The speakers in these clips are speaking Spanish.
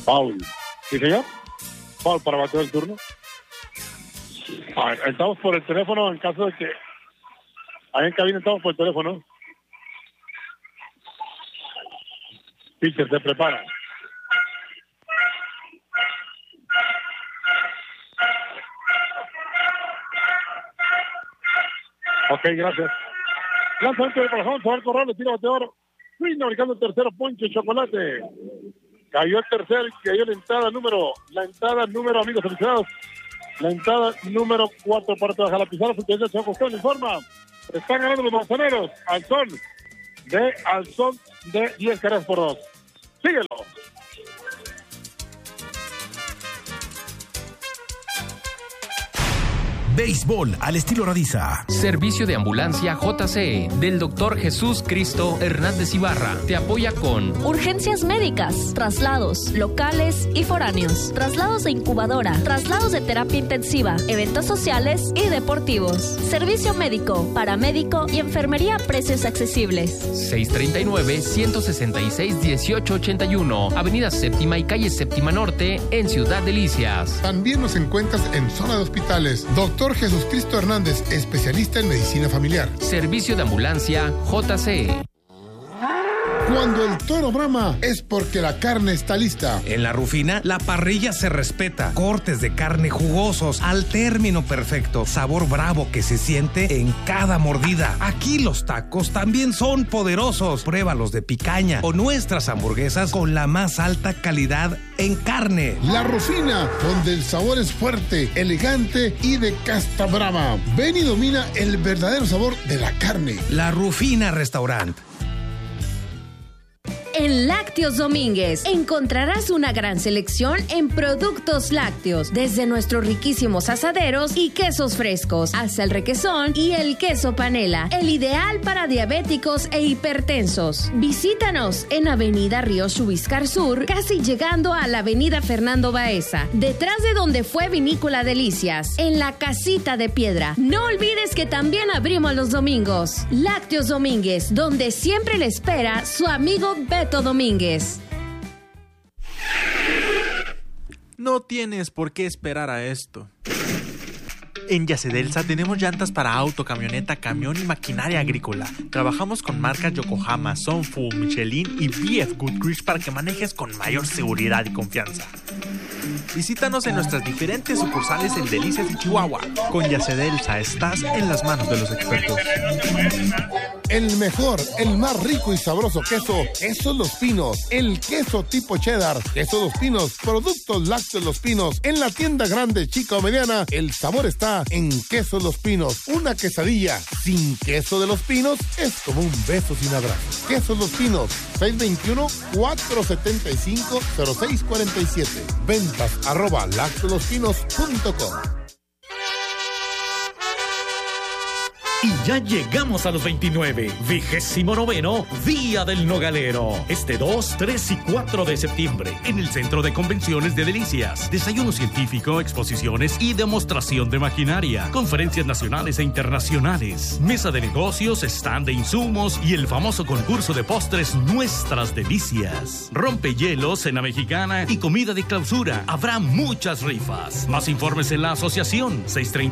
Foul. ¿Sí, señor? Foul para batear el turno. Estamos por el teléfono en caso de que... Ahí en cabina estamos por el teléfono. Pitcher se prepara. Ok, gracias. Lanzamiento de corazón, se va al corral, le tira bateador. Fino, marcando el tercero, Poncho Chocolate. Cayó el tercer, cayó la entrada número, amigos aficionados. La entrada número 4 para trabajar la pizarra. Su tendencia, señor Costón, informa. Están ganando los manzaneros al son de 10 carreras por 2. Síguelo. Béisbol al estilo Radiza. Servicio de ambulancia JCE del Dr. Jesús Cristo Hernández Ibarra. Te apoya con urgencias médicas, traslados locales y foráneos, traslados de incubadora, traslados de terapia intensiva, eventos sociales y deportivos. Servicio médico, paramédico y enfermería a precios accesibles. 639-166-1881, Avenida Séptima y Calle Séptima Norte, en Ciudad Delicias. También nos encuentras en zona de hospitales. Doctor Jesús Cristo Hernández, especialista en medicina familiar. Servicio de ambulancia JCE. Cuando el toro brama es porque la carne está lista. En La Rufina, la parrilla se respeta. Cortes de carne jugosos al término perfecto. Sabor bravo que se siente en cada mordida. Aquí los tacos también son poderosos. Pruébalos de picaña o nuestras hamburguesas con la más alta calidad en carne. La Rufina, donde el sabor es fuerte, elegante y de casta brava. Ven y domina el verdadero sabor de la carne. La Rufina Restaurant. En Lácteos Domínguez encontrarás una gran selección en productos lácteos, desde nuestros riquísimos asaderos y quesos frescos, hasta el requesón y el queso panela, el ideal para diabéticos e hipertensos. Visítanos en Avenida Río Chubiscar Sur, casi llegando a la Avenida Fernando Baeza, detrás de donde fue Vinícola Delicias, en la Casita de Piedra. No olvides que también abrimos los domingos. Lácteos Domínguez, donde siempre le espera su amigo Beto Domínguez. No tienes por qué esperar a esto. En Yacedelsa tenemos llantas para auto, camioneta, camión y maquinaria agrícola. Trabajamos con marcas Yokohama, Sunfu, Michelin y BF Goodrich para que manejes con mayor seguridad y confianza. Visítanos en nuestras diferentes sucursales en Delicias y Chihuahua. Con Yacedelsa estás en las manos de los expertos. El mejor, el más rico y sabroso queso, Quesos Los Pinos. El queso tipo cheddar, Quesos Los Pinos, productos lácteos Los Pinos. En la tienda grande, chica o mediana, el sabor está en Quesos Los Pinos. Una quesadilla sin queso de Los Pinos es como un beso sin abrazo. Quesos Los Pinos, 621-475-0647. Ventas @lácteoslospinos.com. Y ya llegamos a los 29, 29º Día del Nogalero. Este 2, 3 y 4 de septiembre, en el Centro de Convenciones de Delicias. Desayuno científico, exposiciones y demostración de maquinaria. Conferencias nacionales e internacionales. Mesa de negocios, stand de insumos y el famoso concurso de postres Nuestras Delicias. Rompehielos, cena mexicana y comida de clausura. Habrá muchas rifas. Más informes en la asociación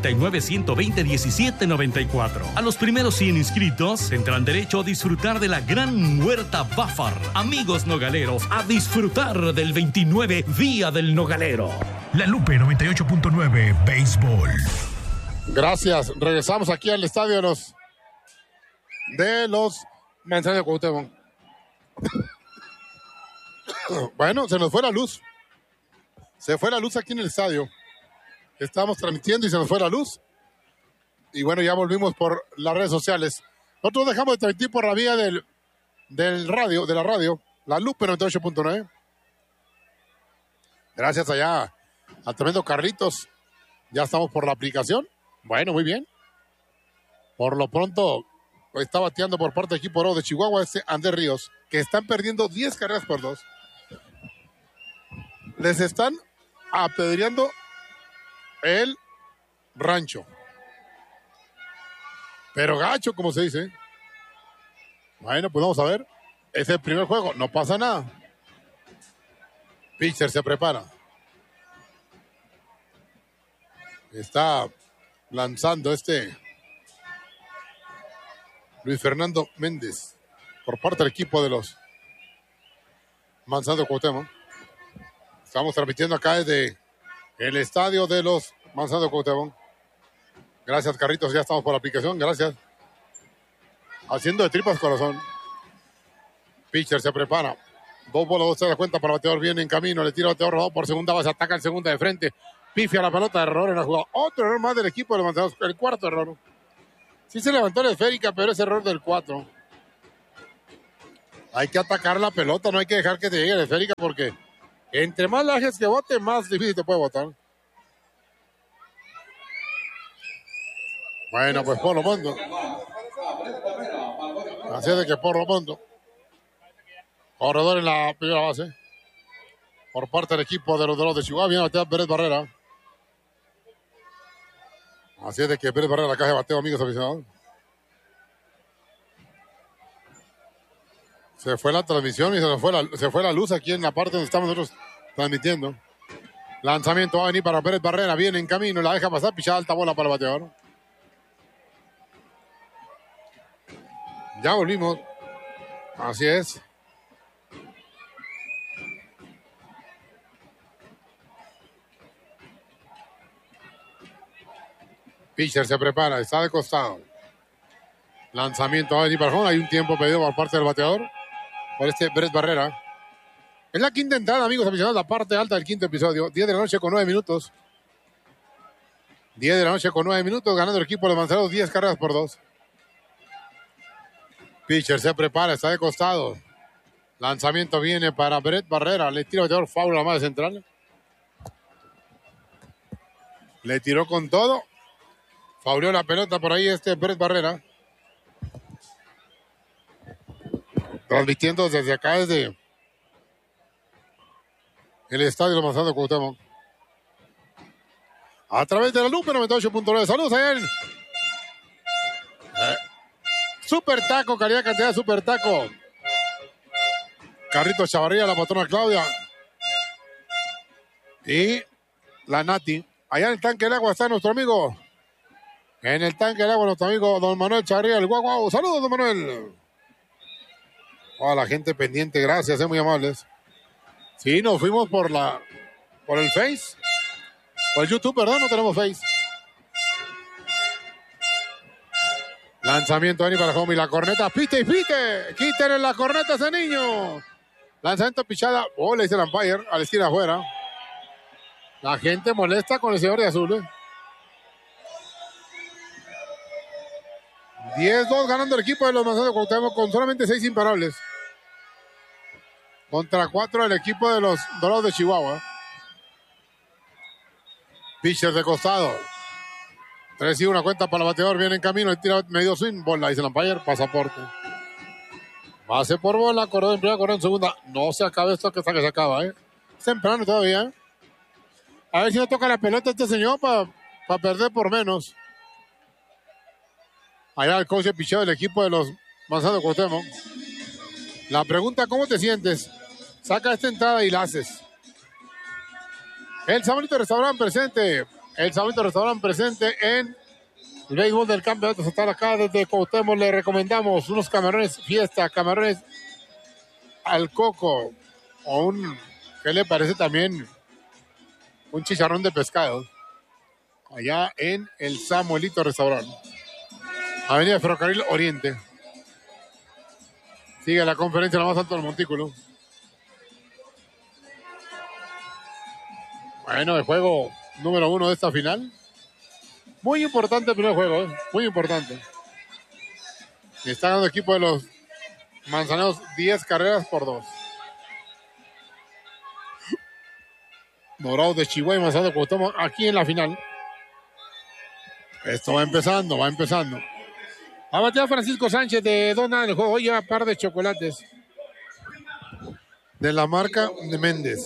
639-120-1794. A los primeros 100 inscritos tendrán derecho a disfrutar de la gran huerta Bafar. Amigos nogaleros, a disfrutar del 29 Día del Nogalero. La Lupe 98.9 Béisbol. Gracias. Regresamos aquí al estadio de los Manzaneros de Cuauhtémoc. Bueno, se nos fue la luz. Se fue la luz aquí en el estadio. Estábamos transmitiendo y se nos fue la luz. Y bueno, ya volvimos por las redes sociales. Nosotros dejamos de transmitir por la vía de la radio, la Lupe 98.9. Gracias allá al tremendo Carlitos. Ya estamos por la aplicación. Bueno, muy bien. Por lo pronto, está bateando por parte del equipo oro de Chihuahua Andrés Ríos, que están perdiendo 10 carreras por 2. Les están apedreando el rancho. Pero gacho, como se dice. Bueno, pues vamos a ver. Es el primer juego, no pasa nada. Pitcher se prepara. Está lanzando Luis Fernando Méndez por parte del equipo de los Manzano Cuauhtémoc. Estamos transmitiendo acá desde el estadio de los Manzano Cuauhtémoc. Gracias, Carritos, ya estamos por la aplicación, gracias. Haciendo de tripas corazón. Pitcher se prepara. 2 bolas, 2 se da cuenta para el bateador, viene en camino, le tira al bateador rodado por segunda base, ataca en segunda de frente, pifia la pelota, error en la jugada. Otro error más del equipo de los Manzanos, el cuarto error. Sí se levantó la esférica, pero es error del 4. Hay que atacar la pelota, no hay que dejar que te llegue la esférica porque entre más lajes que bote, más difícil te puede botar. Bueno, pues por lo pronto. Así es de que por lo pronto. Corredor en la primera base. Por parte del equipo de los Dorados de Chihuahua. Viene a batear Pérez Barrera. Así es de que Pérez Barrera la caja de bateo, amigos aficionados. Se fue la transmisión y se fue la luz aquí en la parte donde estamos nosotros transmitiendo. Lanzamiento va a venir para Pérez Barrera. Viene en camino, la deja pasar. Pichada alta bola para el bateador. Ya volvimos. Así es. Pitcher se prepara, está de costado. Lanzamiento va a venir para home. Hay un tiempo pedido por parte del bateador por Brett Barrera. Es la quinta entrada, amigos aficionados, la parte alta del quinto episodio. 10 de la noche con 9 minutos. 10 de la noche con 9 minutos, ganando el equipo de los Manzanos 10 carreras por 2. Pitcher se prepara, está de costado. Lanzamiento viene para Brett Barrera. Le tira el bateador, foul a la madre central. Le tiró con todo. Fauleó la pelota por ahí Brett Barrera. Transmitiendo desde acá, desde el estadio de los Manzanos Cuauhtémoc. A través de la Lupe 98.9. Saludos a él. Super taco, calidad, cantidad, super taco. Carrito Chavarría, la patrona Claudia. Y la Nati. Allá en el tanque del agua está nuestro amigo. En el tanque del agua, nuestro amigo don Manuel Chavarría, el guau. Saludos, don Manuel. A la gente pendiente, gracias, muy amables. Sí, nos fuimos por el Face. Por el YouTube, perdón, no tenemos Face. Lanzamiento Dani para home y la corneta. Pite y pite. Quítenle la corneta a ese niño. Lanzamiento pichada. Oh, le dice el umpire a la esquina afuera. La gente molesta con el señor de azul. 10-2 ganando el equipo de los Manzanos Cuauhtémoc con solamente 6 imparables. Contra 4 el equipo de los Dorados de Chihuahua. Pitcher de costado. 3-1 cuenta para el bateador. Viene en camino. El tira medio swing. Bola, dice el umpire. Pasaporte. Base por bola. Corredor en primera, corredor en segunda. No se acaba esto hasta que se acaba. Es temprano todavía. A ver si no toca la pelota este señor para perder por menos. Allá el coach de picheo del equipo de los Manzanos Cuauhtémoc. La pregunta, ¿cómo te sientes? Saca esta entrada y la haces. El Sabanito Restaurante presente. El Sabanito Restaurante presente en el béisbol del campeonato estatal acá desde Cuauhtémoc. Le recomendamos unos camarones fiesta, camarones al coco o ¿qué le parece también? Un chicharrón de pescado. Allá en el Samuelito Restaurante. Avenida Ferrocarril Oriente. Sigue la conferencia la más alta del montículo. Bueno, el juego número 1 de esta final. Muy importante el primer juego, muy importante. Está ganando el equipo de los Manzaneros 10 carreras por 2. Dorados de Chihuahua y Manzanos Cuauhtémoc aquí en la final. Esto va empezando, va empezando. Va a batear Francisco Sánchez de Dona en el juego. Hoy lleva par de chocolates de la marca de Méndez.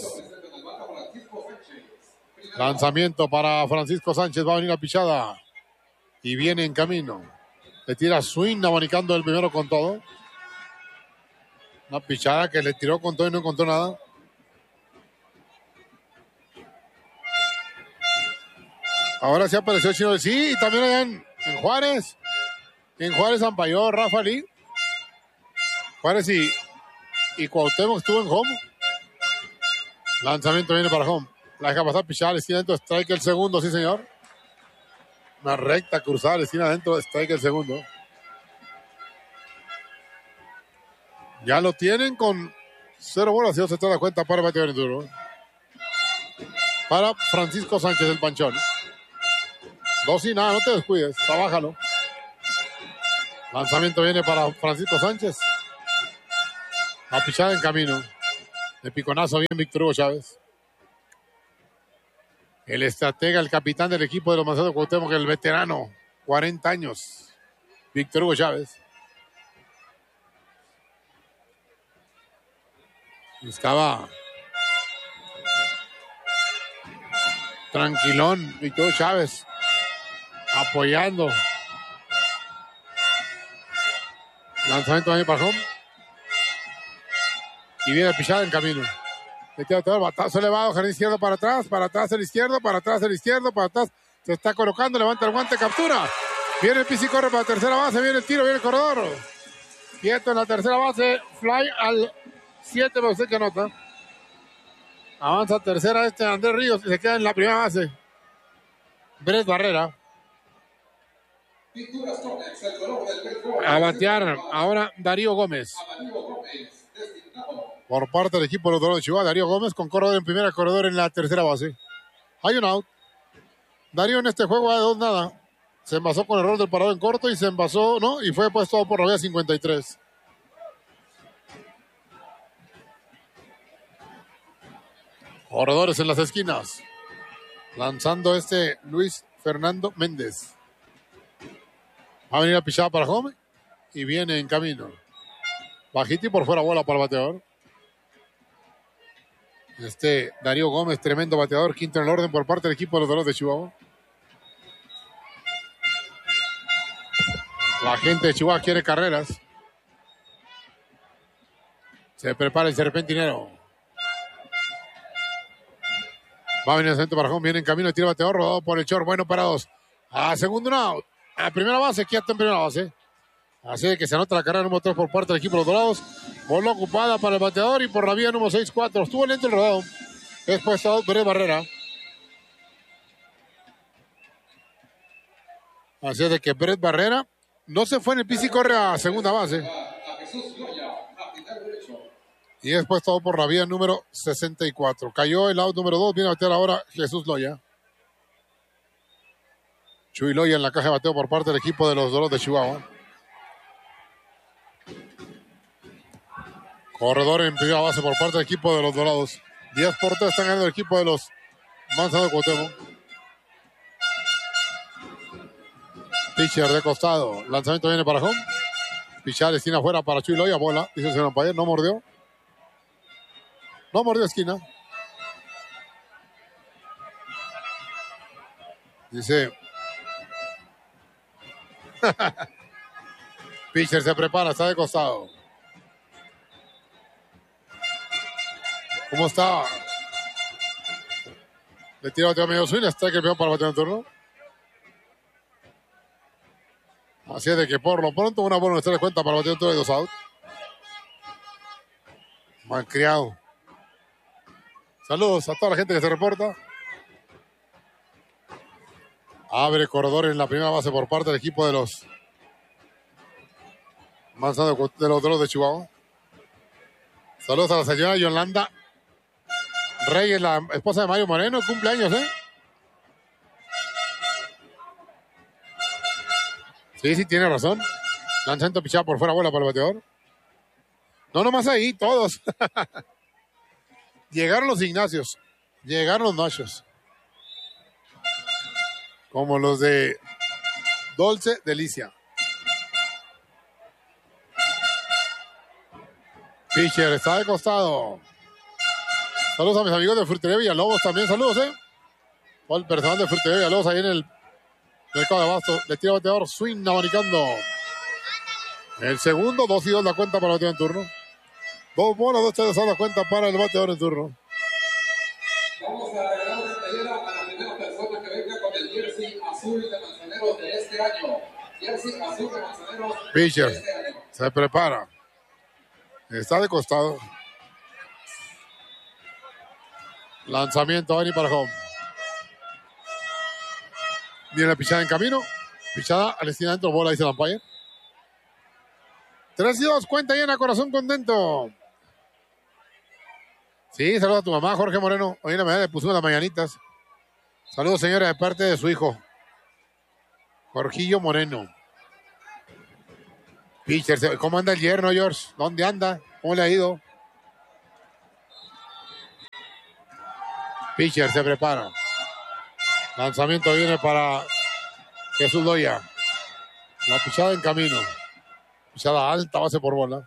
Lanzamiento para Francisco Sánchez. Va a venir la pichada. Y viene en camino. Le tira swing, abanicando el primero con todo. Una pichada que le tiró con todo y no encontró nada. Ahora sí apareció el chino. Sí, y también allá en Juárez. En Juárez ampalló Rafa Lee. Juárez y Cuauhtémoc estuvo en home. Lanzamiento viene para home. La deja pasar pichada, esquina adentro, strike el segundo, sí señor. Una recta cruzada, esquina adentro, strike el segundo. Ya lo tienen con 0 bolas y 2 se da cuenta para el bateador en turno. Para Francisco Sánchez, el panchón. 2 y nada, no te descuides, trabájalo. Lanzamiento viene para Francisco Sánchez. La pichada en camino. De piconazo bien Víctor Hugo Chávez. El estratega, el capitán del equipo de los Manzanos de Cuauhtémoc, el veterano, 40 años. Víctor Hugo Chávez. Estaba tranquilón Víctor Hugo Chávez. Apoyando. Lanzamiento también para home. Y viene pichada en camino. Batazo elevado, jardín izquierdo para atrás el izquierdo, para atrás el izquierdo, para atrás. Se está colocando, levanta el guante, captura. Viene el Pisi, corre para la tercera base, viene el tiro, viene el corredor. Quieto en la tercera base, fly al 7, pero usted que anota. Avanza a tercera Andrés Ríos y se queda en la primera base. Brett Barrera. A batear ahora Darío Gómez. Por parte del equipo de los Dorados de Chihuahua, Darío Gómez con corredor en primera, corredor en la tercera base. Hay un out. Darío en este juego va de 2-0. Se envasó con error del parado en corto y se envasó, ¿no? Y fue puesto por la vía 53. Corredores en las esquinas. Lanzando Luis Fernando Méndez. Va a venir a pichar para home y viene en camino. Bajito y por fuera bola para el bateador. Darío Gómez, tremendo bateador, quinto en el orden por parte del equipo de los Dorados de Chihuahua. La gente de Chihuahua quiere carreras. Se prepara el serpentinero. Va a venir el centro para home, viene en camino, tira bateador, rodado por el short, bueno para 2. A segundo out. A primera base, quieto en primera base. Así que se anota la carrera número 3 por parte del equipo de los Dorados. Bola ocupada para el bateador y por la vía número 6-4. Estuvo lento el rodado. Después out Brett Barrera. Así de que Brett Barrera no se fue en el piso y corre a segunda base. Y después todo por la vía número 64. Cayó el out número 2. Viene a batear ahora Jesús Loya. Chuy Loya en la caja de bateo por parte del equipo de los Dorados de Chihuahua. Corredor en primera base por parte del equipo de los Dorados. 10-3 están ganando el equipo de los Manzanos de Cuauhtémoc. Pitcher de costado. Lanzamiento viene para home. Pichar esquina afuera para Chuy Loya. Bola. Dice el señor umpire. No mordió. No mordió esquina. Dice. Pitcher se prepara. Está de costado. ¿Cómo está? Le tira bateo medio swing. Está que peor para batear en turno. Así es de que por lo pronto una buena de cuenta para batear en turno y 2 out. Malcriado. Saludos a toda la gente que se reporta. Abre corredor en la primera base por parte del equipo de los Manzanos de los Dorados de Chihuahua. Saludos a la señora Yolanda Reyes, la esposa de Mario Moreno, cumpleaños, Sí, tiene razón. Lanzamiento pichado por fuera, bola para el bateador. No, nomás ahí, todos. Llegaron los Ignacios, llegaron los Nachos. Como los de Dulce Delicia. Pitcher está de costado. Saludos a mis amigos de Frutería Villalobos también. Saludos, Todo el personal de Frutería Villalobos ahí en el mercado de abasto. Le tira bateador, swing, abanicando. El segundo, 2-2 la cuenta para el bateador en turno. 2 bolas, 2 strikes la cuenta para el bateador en turno. Vamos a regalar una playera a la primera persona que venga con el jersey Pitcher se prepara. Está de costado. Lanzamiento, Benny para home. Viene la pichada en camino. Pichada al esquina dentro, bola, dice el umpire. 3-2, cuenta llena, corazón contento. Sí, saludos a tu mamá, Jorge Moreno. Hoy en la mañana le pusimos las mañanitas. Saludos, señora, de parte de su hijo, Jorgillo Moreno. Pitcher, ¿cómo anda el yerno, George? ¿Dónde anda? ¿Cómo le ha ido? Pitcher se prepara. Lanzamiento viene para Jesús Loya. La pichada en camino. Pichada alta, base por bola.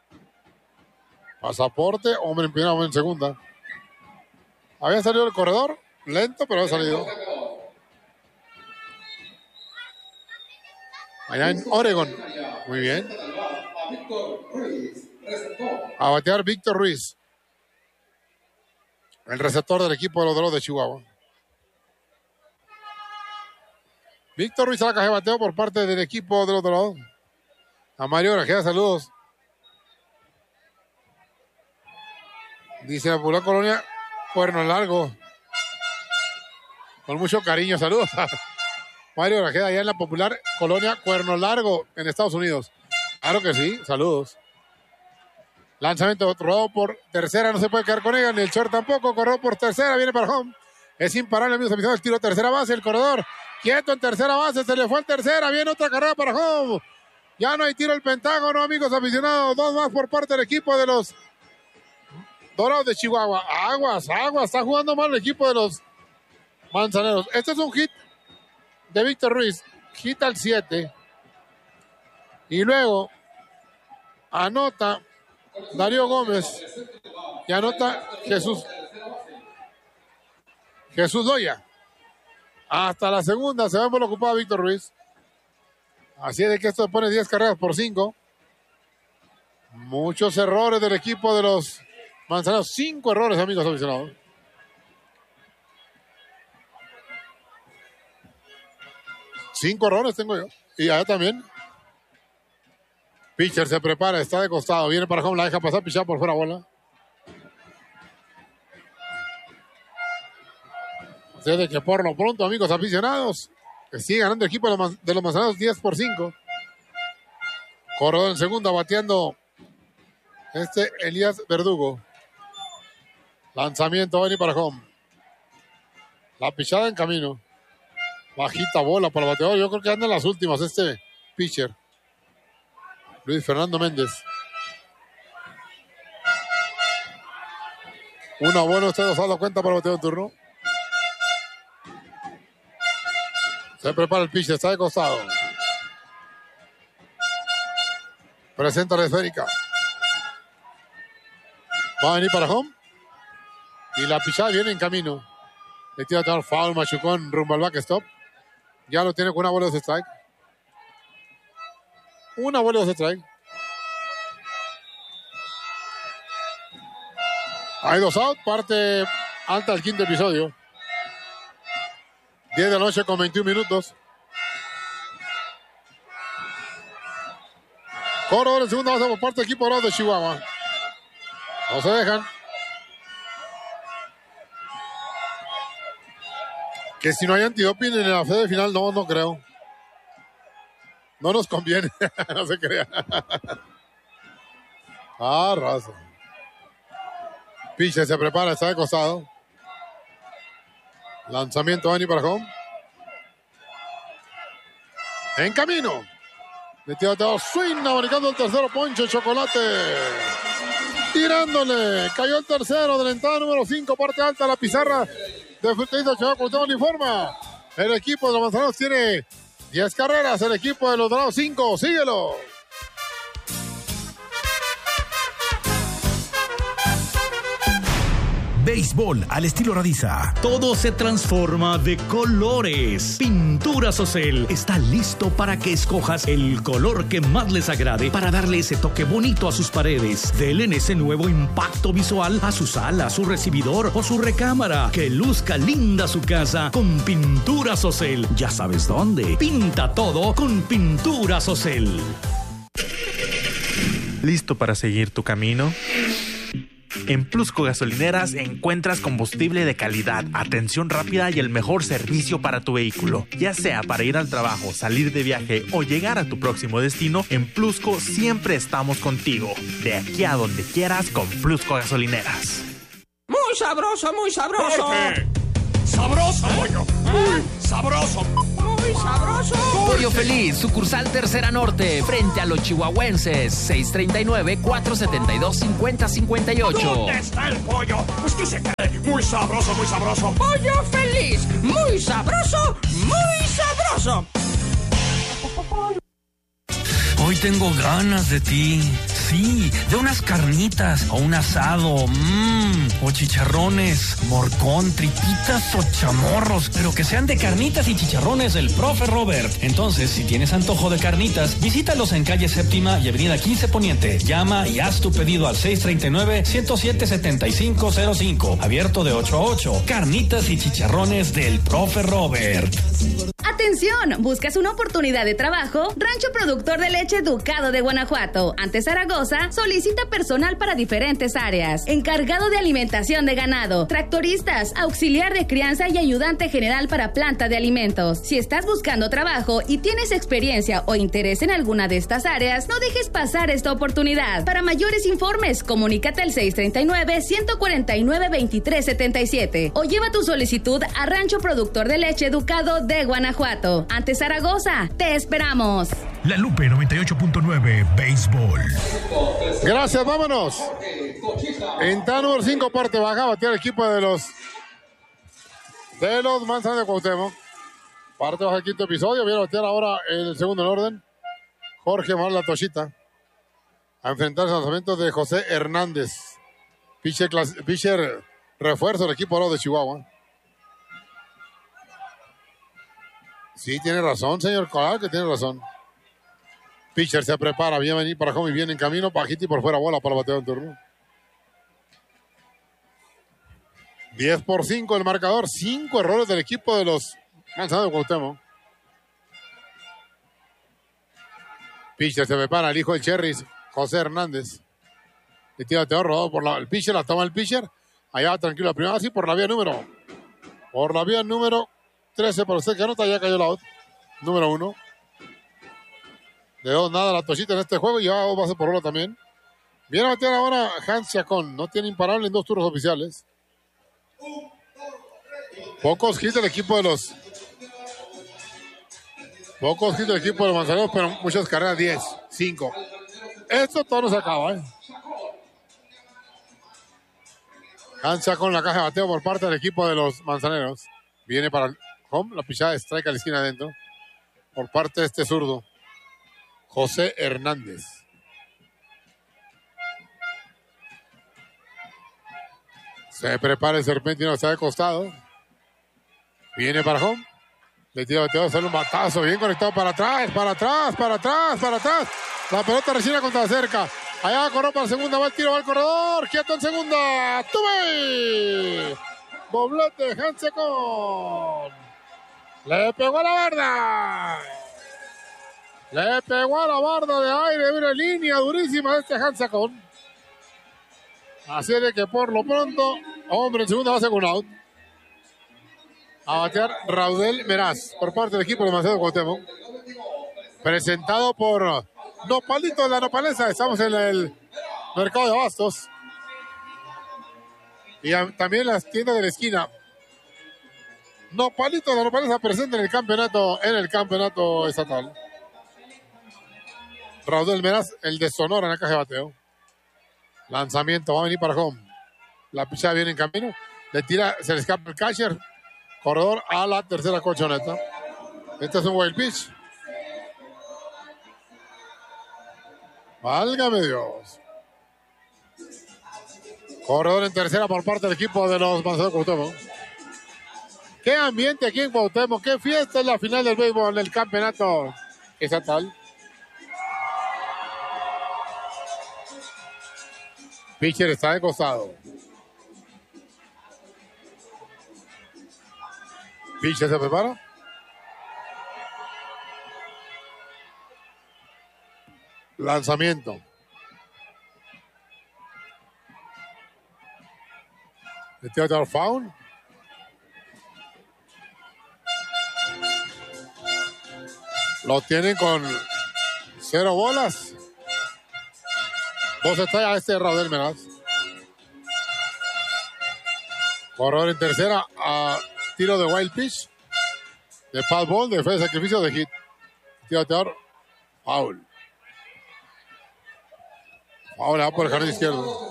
Pasaporte, hombre en primera, hombre en segunda. Había salido el corredor, lento, pero había salido. Allá en Oregon. Muy bien. A batear Víctor Ruiz, el receptor del equipo de los Dorados de Chihuahua. Víctor Ruiz a la caja de bateo por parte del equipo de los Dorados. A Mario Grajeda, saludos. Dice la popular colonia Cuerno Largo. Con mucho cariño, saludos a Mario Grajeda allá en la popular colonia Cuerno Largo en Estados Unidos. Claro que sí, saludos. Lanzamiento rodado por tercera, no se puede quedar con ella, ni el short tampoco, corredor por tercera, viene para home. Es imparable, amigos aficionados, el tiro de tercera base, el corredor quieto en tercera base, se le fue en tercera, viene otra carrera para home. Ya no hay tiro el Pentágono, amigos aficionados, dos más por parte del equipo de los Dorados de Chihuahua. Aguas, está jugando mal el equipo de los Manzaneros. Este es un hit de Víctor Ruiz, hit al 7. Y luego anota Darío Gómez y anota Jesús Loya. Hasta la segunda se va por ocupado Víctor Ruiz. Así es de que esto pone 10 carreras por 5. Muchos errores del equipo de los Manzaneros. 5 errores, amigos aficionados. Cinco errores tengo yo. Y allá también. Pitcher se prepara, está de costado. Viene para home, la deja pasar, pichar por fuera bola. Así es de que por lo pronto, amigos aficionados, que sigue ganando el equipo de los Manzaneros 10 por 5. Corredor en segunda, bateando Elías Verdugo. Lanzamiento, Benny para home. La pichada en camino. Bajita bola para el bateador. Yo creo que anda en las últimas pitcher. Luis Fernando Méndez. Una buena, usted nos ha dado cuenta para el bateador en turno. Se prepara el pitcher, está de costado. Presenta la esférica. Va a venir para home. Y la pichada viene en camino. Le tira a tomar foul, machucón, rumbo al backstop. Ya lo tiene con una bola de strike. Una bola de strike. Hay 2 out, parte alta del quinto episodio. 10 de la noche con 21 minutos. Corredor en segunda base por parte del equipo de Chihuahua. No se dejan. Que si no hay antidoping en la fase final, no creo. No nos conviene, no se crea. Raza. Pitcher se prepara, está de costado. Lanzamiento Benny para home. En camino. Metido a swing, abarcando el tercero, Poncho Chocolate. Tirándole. Cayó el tercero de la entrada número 5, parte alta de la pizarra de Frutadito Chihuahua, como todo le informa. El equipo de los Manzaneros tiene 10 carreras, el equipo de los Dorados 5. Síguelo. Béisbol al estilo Radiza. Todo se transforma de colores. Pinturas Ocel está listo para que escojas el color que más les agrade para darle ese toque bonito a sus paredes. Denle ese nuevo impacto visual a su sala, su recibidor o su recámara. Que luzca linda su casa con Pinturas Ocel. Ya sabes dónde. Pinta todo con Pinturas Ocel. ¿Listo para seguir tu camino? En Plusco Gasolineras encuentras combustible de calidad, atención rápida y el mejor servicio para tu vehículo. Ya sea para ir al trabajo, salir de viaje o llegar a tu próximo destino, en Plusco siempre estamos contigo. De aquí a donde quieras con Plusco Gasolineras. ¡Muy sabroso, muy sabroso! ¡Jorge! ¡Sabroso, pollo! ¡Muy sabroso! ¡Muy sabroso! Pollo Feliz, sucursal Tercera Norte, frente a los chihuahuenses, 639-472-5058. ¿Dónde está el pollo? Pues que se cae. ¡Muy sabroso, muy sabroso! ¡Pollo Feliz! ¡Muy sabroso, muy sabroso! Hoy tengo ganas de ti. Sí, de unas carnitas o un asado, o chicharrones, morcón, tripitas o chamorros, pero que sean de carnitas y chicharrones del Profe Robert. Entonces, si tienes antojo de carnitas, visítalos en calle Séptima y avenida 15 Poniente. Llama y haz tu pedido al 639-107-7505. Abierto de 8 a 8. Carnitas y chicharrones del Profe Robert. ¡Atención! ¿Buscas una oportunidad de trabajo? Rancho Productor de Leche Ducado de Guanajuato. Ante Zaragoza, solicita personal para diferentes áreas. Encargado de alimentación de ganado, tractoristas, auxiliar de crianza y ayudante general para planta de alimentos. Si estás buscando trabajo y tienes experiencia o interés en alguna de estas áreas, no dejes pasar esta oportunidad. Para mayores informes, comunícate al 639-149-2377 o lleva tu solicitud a Rancho Productor de Leche Ducado de Guanajuato. Ante Zaragoza, te esperamos. La Lupe 98.9 Béisbol. Gracias, vámonos. Entrada número 5, parte baja, batea el equipo de los Manzanos de Cuauhtémoc. Parte baja el quinto episodio. Viene a batear ahora el segundo en orden. Jorge Manuel La Tochita. A enfrentar el lanzamiento de José Hernández. Pitcher refuerzo del equipo de Chihuahua. Sí, tiene razón, señor. Claro que tiene razón. Pitcher se prepara, bien venir para home y viene en camino. Bajito y por fuera bola para el bateo en turno. 10-5 el marcador. 5 errores del equipo de los Manzanos de Cuauhtémoc. Pitcher se prepara, el hijo del Cherries, José Hernández. Le tira bateo rodado por el pitcher, la toma el pitcher. Allá tranquilo, la primera, así por la vía número 13 para usted que anota, ya cayó la out. Número 1. De 2-0 La Tochita en este juego y ya va a ser por bola también. Viene a batear ahora Hans Chacón. No tiene imparable en 2 turnos oficiales. Pocos hits del equipo de los Manzaneros, pero muchas carreras. 10, 5. Esto todo no se acaba, Hans Chacón en la caja de bateo por parte del equipo de los Manzaneros. Viene para el home, la pichada de strike a la esquina adentro. Por parte de este zurdo, José Hernández. Se prepara el serpentino, está de costado. Viene para home. Le tira bateo, sale un batazo. Bien conectado para atrás. La pelota recién contra cerca. Allá corrió para segunda, va el tiro, va el corredor. Quieto en segunda. ¡Tuve! Doblete de Hans Chacón. Le pegó a la barda. Le pegó a la barda de aire. Una línea durísima de este Hans Chacón. Así de que por lo pronto, hombre en segunda base con out. A batear Raudel Meraz por parte del equipo de Manzanos de Cuauhtémoc. Presentado por Nopalito de la Nopalesa. Estamos en el mercado de abastos. Y también las tiendas de la esquina. Nopalito de la Nopalesa presente en el campeonato estatal. Raudel Meraz, el de Sonora en la caja de bateo. Lanzamiento, va a venir para home. La pichada viene en camino. Le tira, se le escapa el catcher. Corredor a la tercera colchoneta. Este es un wild pitch. Válgame Dios. Corredor en tercera por parte del equipo de los Manzaneros Cuauhtémoc. Qué ambiente aquí en Cuauhtémoc, qué fiesta es la final del béisbol del campeonato estatal. Pitcher está de costado. Pitcher se prepara. Lanzamiento. El tiro foul. Lo tienen con 0 bolas. 2 estrellas este Raudel Meraz. Corredor en tercera a tiro de wild pitch. De foul ball, de defensa de sacrificio de hit. Tirador foul. Ahora va por el jardín izquierdo.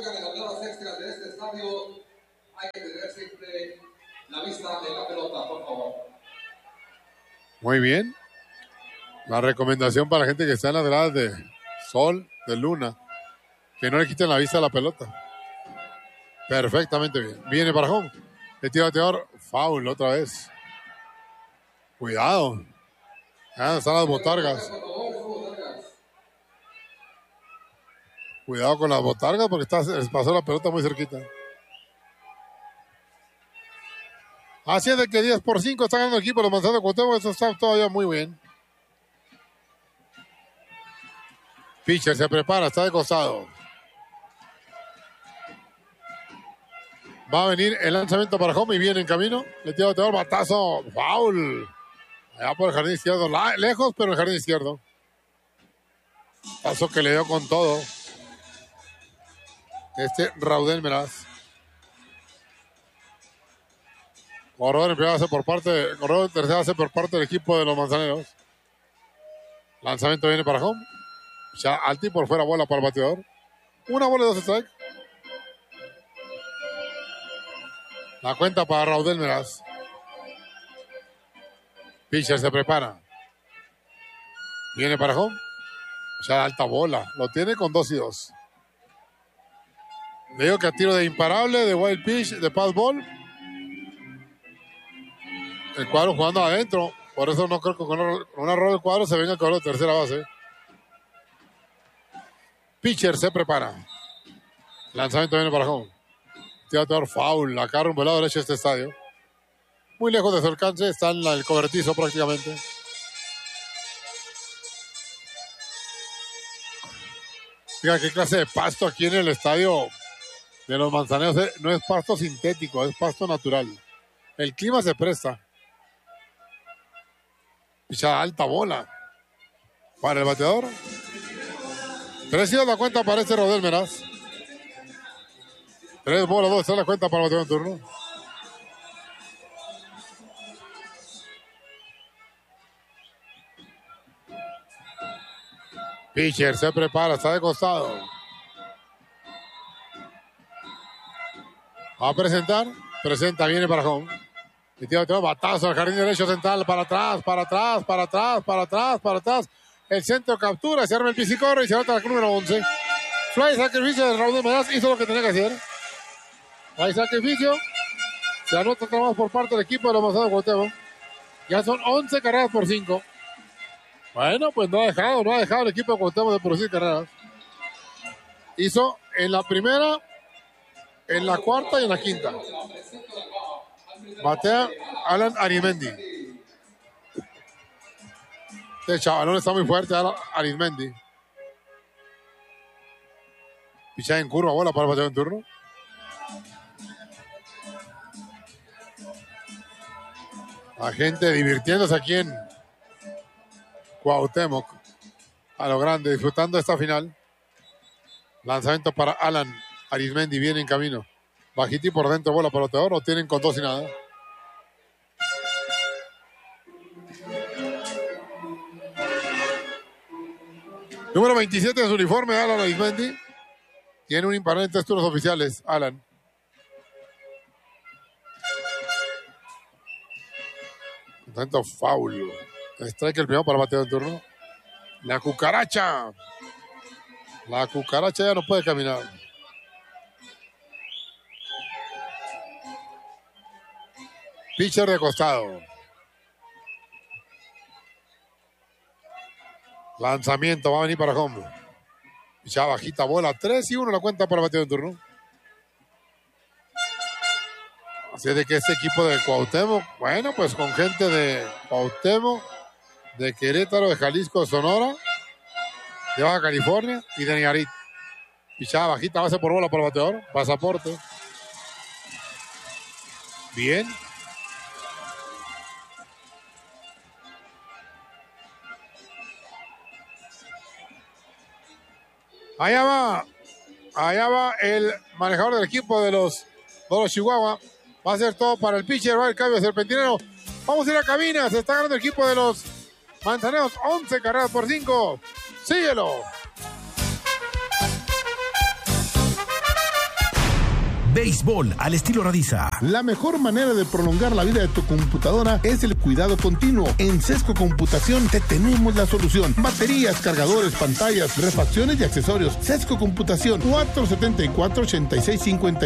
Muy bien. La recomendación para la gente que está en las gradas de sol, de luna, que no le quiten la vista a la pelota. Perfectamente bien. Viene para home. El tiro bateador, foul otra vez. Cuidado. Ah, están las botargas. Cuidado con las botargas porque pasó la pelota muy cerquita. Así es de que 10-5 está ganando el equipo de los Manzaneros Cuauhtémoc. Eso está todavía muy bien. Pitcher se prepara, está de costado. Va a venir el lanzamiento para home y viene en camino. Le tira bateador, batazo, foul. Allá por el jardín izquierdo, lejos, pero el jardín izquierdo. Paso que le dio con todo. Raudel Meraz. Corredor en primera hace por parte, corredor en tercera hace por parte del equipo de los Manzaneros. Lanzamiento viene para home. Ya alto y por fuera bola para el bateador. 1 bola y 2 strikes. La cuenta para Raudel Meraz. Pitcher se prepara. Viene para home. Ya alta bola. Lo tiene con 2-2. Le digo que a tiro de imparable, de wild pitch, de pass ball. El cuadro jugando adentro. Por eso no creo que con un error del cuadro se venga el cuadro de tercera base. Pitcher se prepara. Lanzamiento viene para home. Tirador foul. Acá rumbo al lado derecho de este estadio. Muy lejos de su alcance. Está en el cobertizo prácticamente. Fíjate qué clase de pasto aquí en el estadio de los Manzaneros. No es pasto sintético, es pasto natural. El clima se presta. Pichada alta bola para el bateador. 3-2 la cuenta para Raudel Meraz. 3 bolas, 2 está la cuenta para el bateador en turno. Pitcher se prepara, está de costado. Va a presentar, presenta, viene para home. Y tiene otro batazo al jardín derecho central, para atrás, para atrás, para atrás, para atrás, para atrás. El centro captura, se arma el pisicorre y se anota el número 11. Fly sacrificio de Raudel Meraz, hizo lo que tenía que hacer. Fly sacrificio, se anota otra más por parte del equipo de los Manzaneros Cuauhtémoc. Ya son 11 carreras por 5. Bueno, pues no ha dejado el equipo de Cuauhtémoc de producir carreras. Hizo en la primera, en la cuarta y en la quinta. Batea Alan Arizmendi. Este chavalón está muy fuerte, Alan Arizmendi. Pichada en curva, bola para el bateo en turno. La gente divirtiéndose aquí en Cuauhtémoc a lo grande, disfrutando esta final. Lanzamiento para Alan Arizmendi, viene en camino. Bajiti por dentro, bola para el bateador, lo tienen con 2 y nada. Número 27 de su uniforme, Alan Arizmendi. Tiene un imparable en 3 turnos oficiales, Alan. Tanto foul. Strike el primero para el bateo en turno. La cucaracha. La cucaracha ya no puede caminar. Pitcher de costado. Lanzamiento, va a venir para home. Pichada bajita, bola 3-1 la cuenta para bateo en turno. Así de que este equipo de Cuauhtémoc, bueno, pues con gente de Cuauhtémoc, de Querétaro, de Jalisco, de Sonora, de Baja California y de Nayarit. Pichada bajita, base por bola para el bateador, pasaporte. Bien. Allá va el manejador del equipo de los Chihuahua. Va a hacer todo para el pitcher, va el cambio serpentinero. Vamos a ir a cabina, se está ganando el equipo de los Manzaneros, 11 carreras por 5. Síguelo. Béisbol al estilo Radiza. La mejor manera de prolongar la vida de tu computadora es el cuidado continuo. En Sesco Computación te tenemos la solución. Baterías, cargadores, pantallas, refacciones y accesorios. Sesco Computación, 474-8650.